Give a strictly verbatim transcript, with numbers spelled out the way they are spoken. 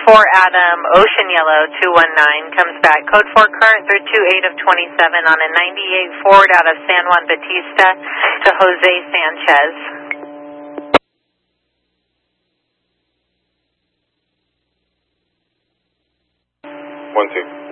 four Adam, Ocean Yellow, two one nine, comes back. Code four current through two eight of twenty-seven on a ninety-eight Ford out of San Juan Bautista to Jose Sanchez. One two.